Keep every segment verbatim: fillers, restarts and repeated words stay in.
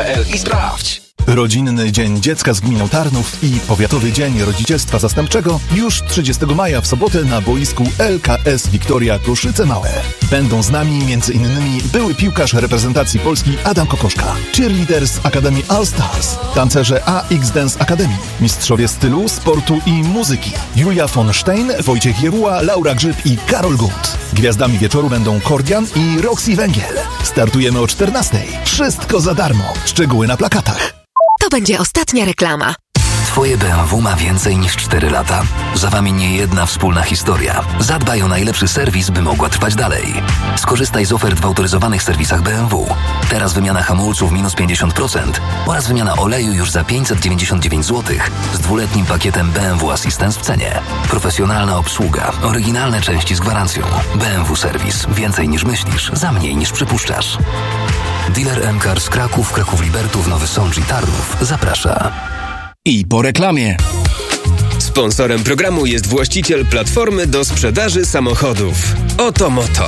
p l i sprawdź. Rodzinny Dzień Dziecka z Gminą Tarnów i Powiatowy Dzień Rodzicielstwa Zastępczego już trzeciustego maja w sobotę na boisku L K S Wiktoria Koszyce Małe. Będą z nami między innymi były piłkarz reprezentacji Polski Adam Kokoszka, cheerleader z Akademii All Stars, tancerze A X Dance Academy, mistrzowie stylu, sportu i muzyki Julia von Stein, Wojciech Jeruła, Laura Grzyb i Karol Gut. Gwiazdami wieczoru będą Kordian i Roxy Węgiel. Startujemy o czternastej. Wszystko za darmo. Szczegóły na plakatach. To będzie ostatnia reklama. Twoje B M W ma więcej niż cztery lata. Za wami nie jedna wspólna historia. Zadbaj o najlepszy serwis, by mogła trwać dalej. Skorzystaj z ofert w autoryzowanych serwisach B M W. Teraz wymiana hamulców minus pięćdziesiąt procent oraz wymiana oleju już za pięćset dziewięćdziesiąt dziewięć złotych z dwuletnim pakietem B M W Assistance w cenie. Profesjonalna obsługa, oryginalne części z gwarancją. B M W Serwis. Więcej niż myślisz, za mniej niż przypuszczasz. Dealer M-Cars Kraków, Kraków Libertów, Nowy Sącz i Tarnów zaprasza. I po reklamie. Sponsorem programu jest właściciel platformy do sprzedaży samochodów Oto Moto.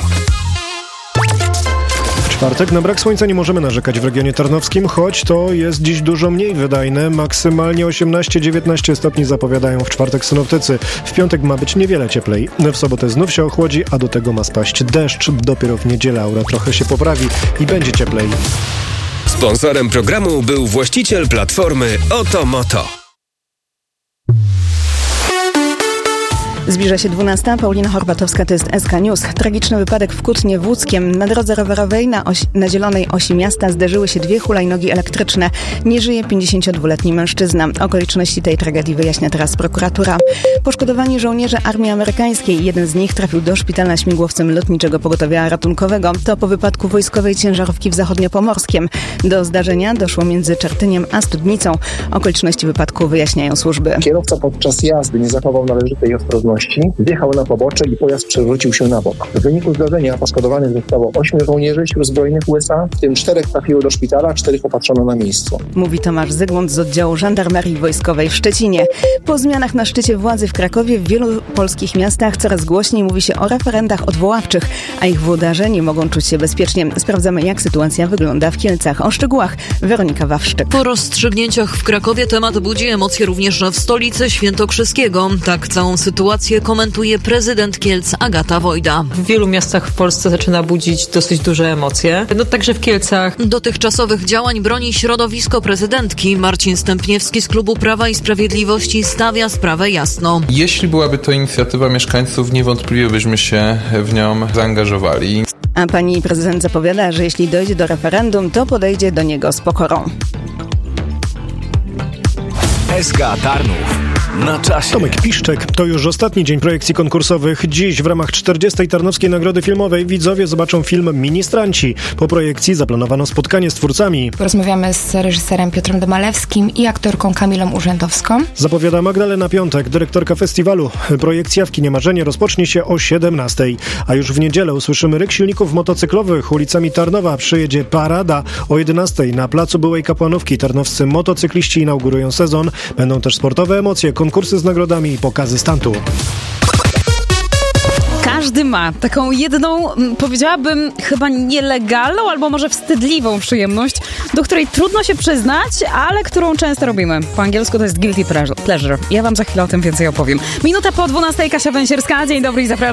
W czwartek na brak słońca nie możemy narzekać w regionie tarnowskim, choć to jest dziś dużo mniej wydajne. Maksymalnie osiemnaście dziewiętnaście stopni zapowiadają w czwartek synoptycy. W piątek ma być niewiele cieplej. W sobotę znów się ochłodzi, a do tego ma spaść deszcz. Dopiero w niedzielę aura trochę się poprawi i będzie cieplej. Sponsorem programu był właściciel platformy Oto Moto. Zbliża się dwunasta. Paulina Horbatowska, to jest S K News. Tragiczny wypadek w Kutnie w Łódzkiem. Na drodze rowerowej na, osi, na zielonej osi miasta zderzyły się dwie hulajnogi elektryczne. Nie żyje pięćdziesięciodwuletni mężczyzna. Okoliczności tej tragedii wyjaśnia teraz prokuratura. Poszkodowani żołnierze armii amerykańskiej. Jeden z nich trafił do szpitala śmigłowcem lotniczego pogotowia ratunkowego. To po wypadku wojskowej ciężarówki w Zachodniopomorskiem. Do zdarzenia doszło między Czartyniem a Studnicą. Okoliczności wypadku wyjaśniają służby. Kierowca podczas jazdy nie zachował należytej ostrożności. Wjechał na pobocze i pojazd przewrócił się na bok. W wyniku zdarzenia poszkodowanych zostało ośmiu żołnierzy sił zbrojnych U S A, w tym czterech trafiło do szpitala, czterech opatrzono na miejscu. Mówi Tomasz Zygmunt z oddziału Żandarmerii Wojskowej w Szczecinie. Po zmianach na szczycie władzy w Krakowie w wielu polskich miastach coraz głośniej mówi się o referendach odwoławczych, a ich włodarze nie mogą czuć się bezpiecznie. Sprawdzamy, jak sytuacja wygląda w Kielcach. O szczegółach Weronika Wawrzyk. Po rozstrzygnięciach w Krakowie temat budzi emocje również w stolicy świętokrzyskiego. Tak całą sytuację komentuje prezydent Kielc Agata Wojda. W wielu miastach w Polsce zaczyna budzić dosyć duże emocje. No także w Kielcach. Dotychczasowych działań broni środowisko prezydentki. Marcin Stępniewski z klubu Prawa i Sprawiedliwości stawia sprawę jasno. Jeśli byłaby to inicjatywa mieszkańców, niewątpliwie byśmy się w nią zaangażowali. A pani prezydent zapowiada, że jeśli dojdzie do referendum, to podejdzie do niego z pokorą. S K Tarnów. Na czasie. Tomek Piszczek. To już ostatni dzień projekcji konkursowych. Dziś w ramach czterdziestej Tarnowskiej Nagrody Filmowej widzowie zobaczą film Ministranci. Po projekcji zaplanowano spotkanie z twórcami. Porozmawiamy z reżyserem Piotrem Domalewskim i aktorką Kamilą Urzędowską. Zapowiada Magdalena Piątek, dyrektorka festiwalu. Projekcja w kinie Marzenie rozpocznie się o siedemnastej. A już w niedzielę usłyszymy ryk silników motocyklowych. Ulicami Tarnowa przyjedzie parada. O jedenastej na placu Byłej Kapłanówki tarnowscy motocykliści inaugurują sezon. Będą też sportowe emocje, konkursy z nagrodami i pokazy stuntu. Każdy ma taką jedną, powiedziałabym, chyba nielegalną albo może wstydliwą przyjemność, do której trudno się przyznać, ale którą często robimy. Po angielsku to jest guilty pleasure. Ja wam za chwilę o tym więcej opowiem. Minuta po dwunastej, Kasia Węsierska. Dzień dobry i zapraszam.